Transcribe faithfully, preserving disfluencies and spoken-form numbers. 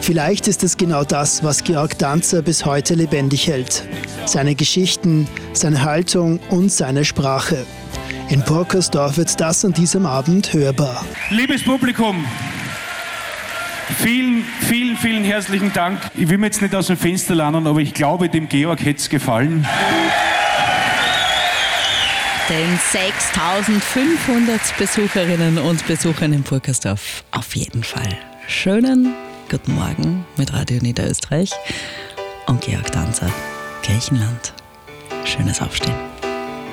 Vielleicht ist es genau das, was Georg Danzer bis heute lebendig hält. Seine Geschichten, seine Haltung und seine Sprache. In Purkersdorf wird das an diesem Abend hörbar. Liebes Publikum, vielen, vielen, vielen herzlichen Dank. Ich will mir jetzt nicht aus dem Fenster lernen, aber ich glaube, dem Georg hätte es gefallen. Den sechstausendfünfhundert Besucherinnen und Besuchern in Purkersdorf auf jeden Fall. Schönen guten Morgen mit Radio Niederösterreich und Georg Danzer, Kirchenland. Schönes Aufstehen.